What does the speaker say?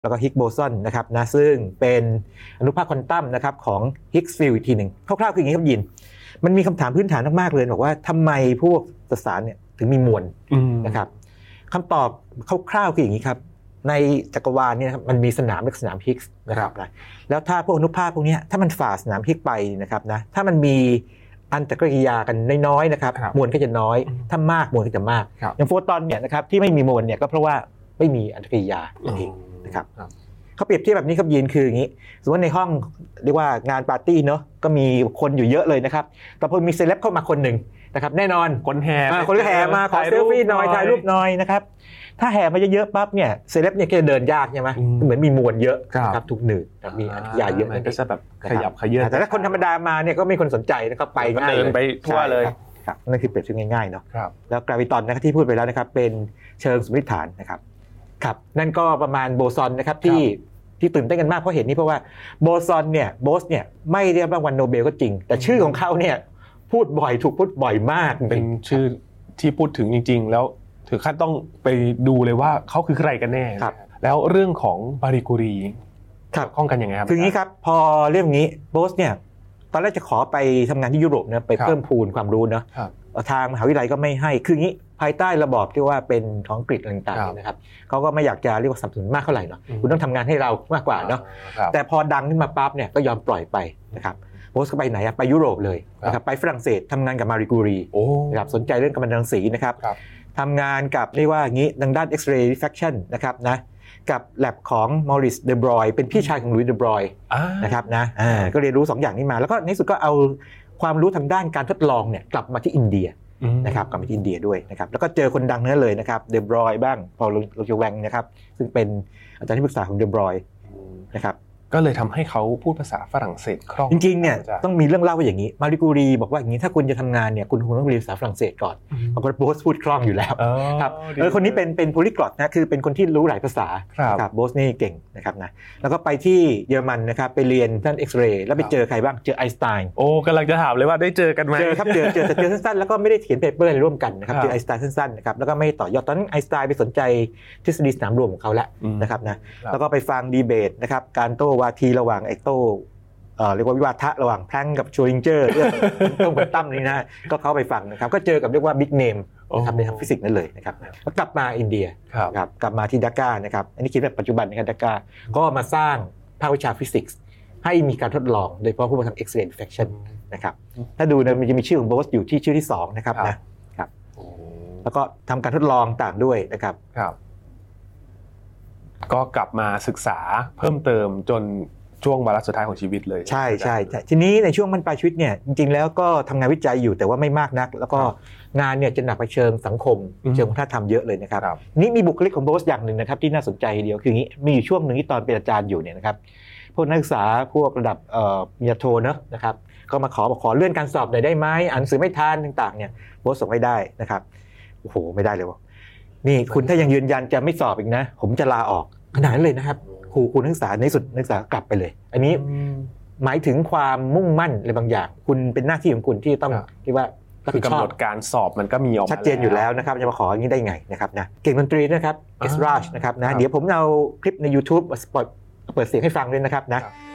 แล้วก็ฮิกส์โบซอนนะครับนะซึ่งเป็นอนุภาคควอนตัมนะครับของฮิกส์ฟิลด์อีกทีนึงคร่าวๆคืออย่างนี้ครับยินมันมีคำถามพื้นฐานมากๆเลยบอกว่าทำไมพวกสสารเนี่ยถึงมีมวลนะครับคำตอบคร่าวๆคืออย่างนี้ครับในจักรวาลเนี่ยมันมีสนามเรียกสนามฮิกส์นะครับนะแล้วถ้าพวกอนุภาคพวกนี้ถ้ามันฝ่าสนามฮิกส์ไปนะครับนะถ้ามันมีอันตรกิริยากันน้อยๆนะครับมวลก็จะน้อยถ้ามากมวลก็จะมากอย่างโฟตอนเนี่ยนะครับที่ไม่มีมวลเนี่ยก็เพราะว่าไม่มีอันตรกิริยาเองนะครับเขาเปรียบเทียบแบบนี้ครับยินคืออย่างนี้สมมติในห้องเรียกว่างานปาร์ตี้เนาะก็มีคนอยู่เยอะเลยนะครับแต่พอมีเซเลบเข้ามาคนหนึ่งนะครับแน่นอนคนก็แห่มาขอเซลฟี่หน่อยถ่ายรูปหน่อยนะครับถ้าแห่มาเยอะๆปั๊บเนี่ยเซเลบเนี่ยก็จะเดินยากใช่ไหมเหมือนมีมวลเยอะนะครับทุกหนืดมีอันตรกิริยาเยอะมันก็จะแบบขยับขยื่นแต่ถ้าคนธรรมดามาเนี่ยก็ไม่คนสนใจนะครับไปง่ายเดินไปทั่วเลยครับนั่นคือเปรียบเทียบง่ายๆเนาะแล้วกราวิตอนนะครับที่พูดไปแล้วนะครับเป็นเชิงสมมติฐานนะครับครับนั่นก็ประมาณโบซอนนะครับที่ตื่นเต้นกันมากเพราะเห็นนี่เพราะว่าโบซอนเนี่ยโบสเนี่ยไม่ได้รับรางวัลโนเบลก็จริงแต่ชื่อของเขาเนี่ยพูดบ่อยถูกพูดบ่อยมากเป็นชื่อที่พูดถึงจริงๆแล้วถึงขั้นต้องไปดูเลยว่าเขาคือใครกันแน่แล้วเรื่องของมารีคูรีข้องกันยังไงครับคืองี้ครับพอเรื่องนี้โบสเนี่ยตอนแรกจะขอไปทำงานที่ยุโรปนะไปเพิ่มพูนความรู้เนาะทางมหาวิทยาลัยก็ไม่ให้คืองี้ภายใต้ระบอบที่ว่าเป็นของอังกฤษต่างๆนะครับเขาก็ไม่อยากจะเรียกว่าสนับสนุนมากเท่าไหร่เนาะคุณต้องทำงานให้เรามากกว่าเนาะแต่พอดังขึ้นมาปั๊บเนี่ยก็ยอมปล่อยไปนะครับโบสก็ไปไหนไปยุโรปเลยนะครับไปฝรั่งเศสทำงานกับมารีคูรีนะครับสนใจเรื่องกัมมันตรังสีนะครับทำงานกับเรียกว่างี้ทางด้าน X-ray diffraction นะครับนะกับแลบของมอริสเดบรอยเป็นพี่ชายของลุยส์เดบรอยนะครับนะก็เรียนรู้2อย่างนี้มาแล้วก็ในสุดก็เอาความรู้ทางด้านการทดลองเนี่ยกลับมาที่อินเดียนะครับกลับมาที่อินเดียด้วยนะครับแล้วก็เจอคนดังนั้นเลยนะครับเดบรอยบ้างพอโลเจแวงนะครับซึ่งเป็นอาจารย์ที่ปรึกษาของเดบรอยนะครับก็เลยทำให้เขาพูดภาษาฝรั่งเศสคล่องจริงๆเนี่ยต้องมีเรื่องเล่าว่าอย่างนี้มาริกูรีบอกว่าอย่างนี้ถ้าคุณจะทำงานเนี่ยคุณคงต้องเรียนภาษาฝรั่งเศสก่อนเพราะว่าโบสพูดคล่องอยู่แล้วครับคนนี้เป็นโพลิกลอตนะคือเป็นคนที่รู้หลายภาษาครับโบสนี่เก่งนะครับนะแล้วก็ไปที่เยอรมันนะครับไปเรียนด้านเอ็กซเรย์แล้วไปเจอใครบ้างเจอไอน์สไตน์โอ้กำลังจะถามเลยว่าได้เจอกันไหมเจอครับเจอสั้นๆแล้วก็ไม่ได้เขียนเปเปอร์อะไรร่วมกันนะครับเจอไอน์สไตน์สั้นๆนะครับแล้วก็ไม่ต่อยอดตอนนั้นไอน์สไตน์ไปสนใจทฤษฎีสนามรวมของเขาแล้วนะครับนะแล้วก็ไปฟังดีเบตนะครับการโต้วาทีระหว่างไอโต้เรียกว่าวิวาทะระหว่างแพลงกับโชลิงเจอร์เรื่องต้องควอนตัมนี่นะก็เข้าไปฟังนะครับก็เจอกับเรียกว่าบิ๊กเนมนะครับในทางฟิสิกส์นั่นเลยนะครับแล้วกลับมาอินเดียครับกลับมาที่ดาก้านะครับอันนี้คิดแบบปัจจุบันนะครับดาก้าก็มาสร้างภาควิชาฟิสิกส์ให้มีการทดลองโดยเฉพาะพวกทำ X-ray diffraction นะครับถ้าดูนะมันจะมีชื่อของโบสอยู่ที่ชื่อที่2นะครับนะครับแล้วก็ทำการทดลองต่างด้วยนะครับก็กลับมาศึกษาเพิ่มเติมจนช่วงวาระสุดท้ายของชีวิตเลยใช่ทีนี้ในช่วงบรรปลายชีวิตเนี่ยจริงๆแล้วก็ทำงานวิจัยอยู่แต่ว่าไม่มากนักแล้วก็งานเนี่ยจะหนักไปเชิงสังคมเชิงวัฒนธรรมเยอะเลยนะครับนี่มีบุคลิกของโบสอย่างหนึ่งนะครับที่น่าสนใจเดียวคืออย่างนี้มีอยู่ช่วงหนึ่งที่ตอนเป็นอาจารย์อยู่เนี่ยนะครับพวกนักศึกษาพวกระดับปริญญาโทนะครับก็มาขอเลื่อนการสอบหน่อยได้ไหมอ่านหนังสือไม่ทันต่างๆเนี่ยโบสส่งไม่ได้นะครับโอ้โหไม่ได้เลยวะนี่คุณถ้ายังยืนยันจะไม่สอบอีกนะผมจะลาออกขนาดนั้นเลยนะครับครูนักศึกษาในสุดนักศึกษากลับไปเลยอันนี้หมายถึงความมุ่งมั่นอะไรบางอย่างคุณเป็นหน้าที่ของคุณที่ต้องที่ว่าคือกำหนดการสอบมันก็มีออกมาชัดเจนอยู่แล้วนะครับจะมาขออย่างนี้ได้ไงนะครับนะเก่งดนตรีนะครับเอสราชนะครับนะเดี๋ยวผมเอาคลิปใน YouTube เปิดเสียงให้ฟังด้วยนะครับนะ